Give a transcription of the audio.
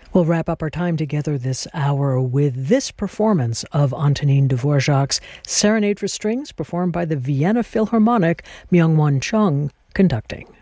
We'll wrap up our time together this hour with this performance of Antonin Dvorak's Serenade for Strings, performed by the Vienna Philharmonic, Myung-Whun Chung conducting.